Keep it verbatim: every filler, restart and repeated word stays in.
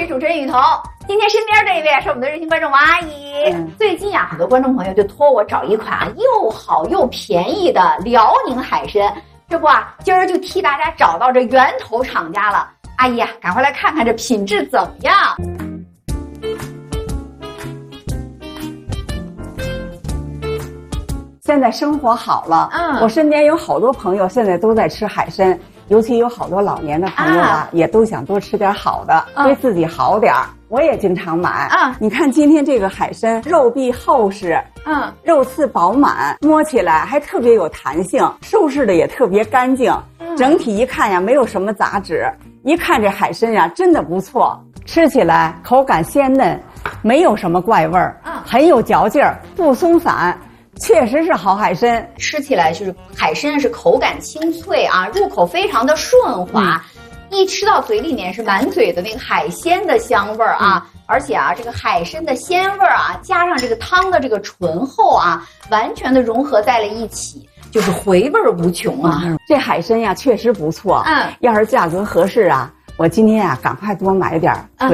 是主持人雨桐。今天身边这一位是我们的热心观众王阿姨。嗯、最近啊，很多观众朋友就托我找一款啊又好又便宜的辽宁海参。这不啊，今儿就替大家找到这源头厂家了。阿姨啊，赶快来看看这品质怎么样。 现在生活好了， 嗯， 我身边有好多朋友现在都在吃海参，尤其有好多老年的朋友啊，啊也都想多吃点好的，嗯、对自己好点儿。我也经常买啊。你看今天这个海参，肉壁厚实，嗯，肉刺饱满，摸起来还特别有弹性，收拾的也特别干净，嗯、整体一看呀，没有什么杂质。一看这海参呀，真的不错，吃起来口感鲜嫩，没有什么怪味儿，啊，很有嚼劲儿，不松散。确实是好海参， 吃起来就是海参是口感清脆啊，入口非常的顺滑，嗯、一吃到嘴里面是满嘴的那个海鲜的香味儿啊，嗯、而且啊，这个海参的鲜味儿啊，加上这个汤的这个醇厚啊，完全的融合在了一起，就是回味无穷啊。 嗯、这海参呀，确实不错， 嗯， 要是价格合适啊，我今天啊，赶快多买点儿。嗯